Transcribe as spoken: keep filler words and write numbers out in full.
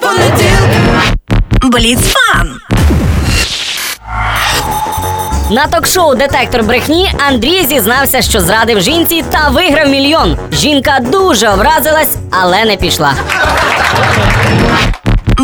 Понеділки. Бліцфан. На ток-шоу «Детектор брехні» Андрій зізнався, що зрадив жінці та виграв мільйон. Жінка дуже образилась, але не пішла.